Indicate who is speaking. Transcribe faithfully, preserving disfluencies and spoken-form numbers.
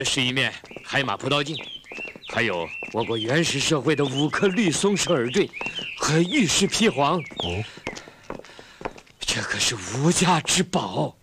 Speaker 1: 这是一面海马葡萄镜，还有我国原始社会的五颗绿松石耳坠和玉石皮黄。哦，这可是无价之宝。